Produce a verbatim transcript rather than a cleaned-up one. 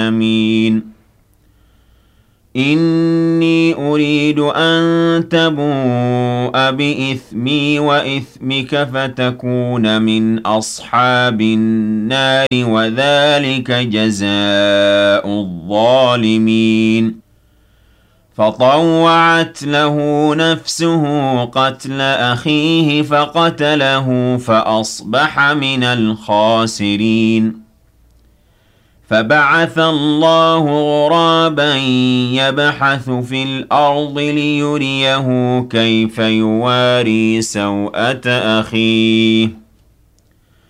العالمين إني أريد أن تبوء بإثمي وإثمك فتكون من أصحاب النار وذلك جزاء الظالمين فطوعت له نفسه قتل أخيه فقتله فأصبح من الخاسرين فبعث الله غرابا يبحث في الأرض ليريه كيف يواري سوءة أخيه